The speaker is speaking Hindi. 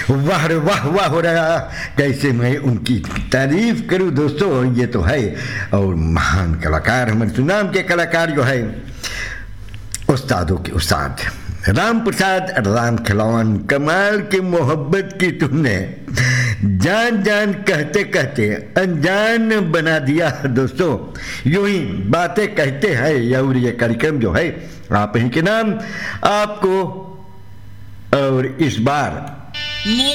वाह रे वाह वाह हो रहा, कैसे मैं उनकी तारीफ करूं दोस्तों, ये तो है। और महान कलाकार, हमारे सुनाम के कलाकार जो है, उस्तादों के उस्ताद राम प्रसाद राम खिलौन, कमाल की मोहब्बत की तुमने जान जान कहते कहते अनजान बना दिया दोस्तों। यूं ही बातें कहते हैं और ये कार्यक्रम जो है आप ही के नाम आपको, और इस बार